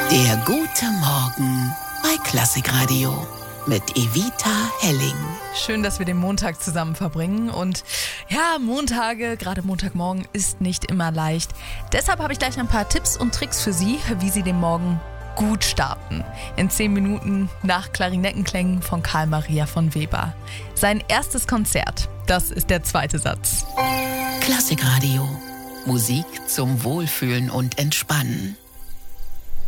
Der gute Morgen bei Klassikradio mit Evita Helling. Schön, dass wir den Montag zusammen verbringen. Und ja, Montage, gerade Montagmorgen, ist nicht immer leicht. Deshalb habe ich gleich ein paar Tipps und Tricks für Sie, wie Sie den Morgen gut starten. In 10 Minuten nach Klarinettenklängen von Karl Maria von Weber. Sein erstes Konzert, das ist der zweite Satz. Klassikradio. Musik zum Wohlfühlen und Entspannen.